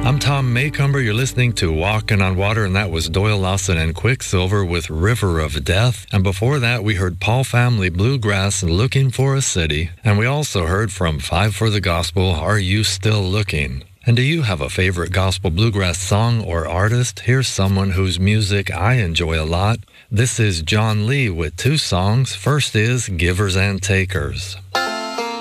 I'm Tom Maycumber. You're listening to Walking on Water, and that was Doyle Lawson and Quicksilver with River of Death. And before that, we heard Paul Family Bluegrass and Looking for a City. And we also heard from Five for the Gospel, Are You Still Looking? And do you have a favorite gospel bluegrass song or artist? Here's someone whose music I enjoy a lot. This is John Lee with two songs. First is Givers and Takers.